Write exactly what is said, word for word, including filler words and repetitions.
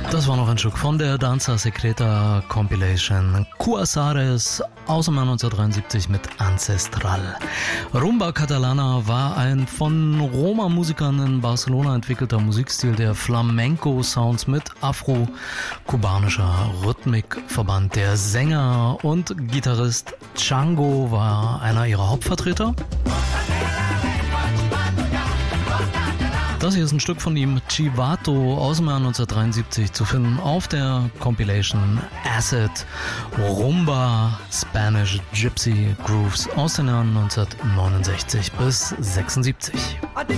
Das war noch ein Stück von der Danza Secreta Compilation Cuasares aus dem Jahr neunzehnhundertdreiundsiebzig mit Ancestral. Rumba Catalana war ein von Roma-Musikern in Barcelona entwickelter Musikstil, der Flamenco-Sounds mit afro-kubanischer Rhythmik verband. Der Sänger und Gitarrist Django war einer ihrer Hauptvertreter. Das hier ist ein Stück von ihm, Chivato, aus dem Jahr neunzehnhundertdreiundsiebzig, zu finden auf der Compilation Acid Rumba Spanish Gypsy Grooves aus den Jahren neunzehnhundertneunundsechzig bis sechsundsiebzig.